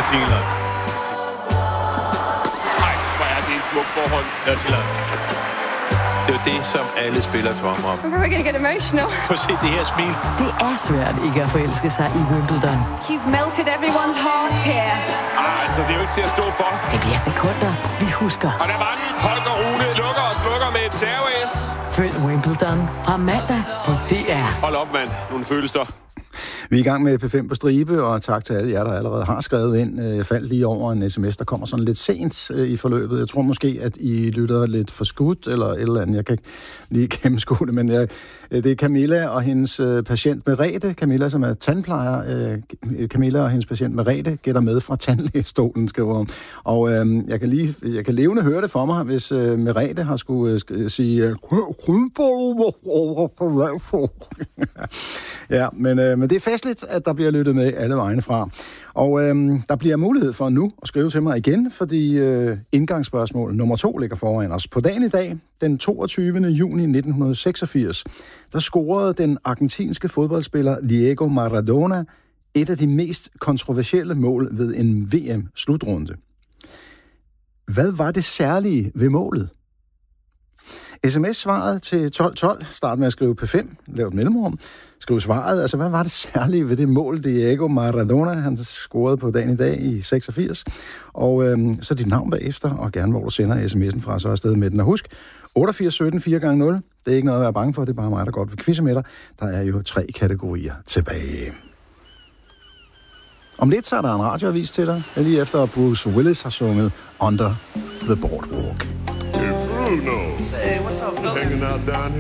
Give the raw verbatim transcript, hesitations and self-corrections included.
England. Nej, hvor er det en smuk forhold. Nordirland. Det er jo det, som alle spillere drømmer om. I'm probably gonna get emotional. Prøv at se det her smil. Det er svært ikke at forelske sig i Wimbledon. You've melted everyone's hearts here. Ah, altså, det er jo ikke til at stå for. Det bliver sekunder, vi husker. Og der var den. Holger Rune lukker og slukker med et serve-S. Følg Wimbledon fra mandag på D R. Hold op, mand. Nogle følelser. Vi er i gang med P fem på stribe, og tak til alle jer, der allerede har skrevet ind. Jeg faldt lige over en sms, der kommer sådan lidt sent i forløbet. Jeg tror måske, at I lytter lidt for skudt, eller et eller andet. Jeg kan ikke lige gennemskue det, men jeg, det er Camilla og hendes patient Merete. Camilla, som er tandplejer. Camilla og hendes patient Merete gætter med fra tandlægestolen, skriver hun. Og øh, jeg kan lige, jeg kan levende høre det for mig, hvis øh, Merete har skulle øh, sige... ja, men, øh, men det er festligt, at der bliver lyttet med alle vegne fra. Og øh, der bliver mulighed for nu at skrive til mig igen, fordi øh, indgangsspørgsmål nummer to ligger foran os. På dagen i dag, den toogtyvende juni nitten seksogfirs, der scorede den argentinske fodboldspiller Diego Maradona et af de mest kontroversielle mål ved en V M-slutrunde. Hvad var det særlige ved målet? sms-svaret til tolv tolv. Start med at skrive P fem. Lav et mellemrum. Skriv svaret. Altså, hvad var det særlige ved det mål, Diego Maradona, han scorede på dagen i dag i seksogfirs? Og øhm, så dit navn bagefter, og gerne hvor du sender sms'en fra, så er afsted med den. Og husk, otteogfirs sytten fire gange nul. Det er ikke noget at være bange for, det er bare mig, der godt vil quizze med dig. Der er jo tre kategorier tilbage. Om lidt så er der en radioavis til dig, lige efter Bruce Willis har sunget Under the Boardwalk. Say, what's up, fellas? Hanging out down here.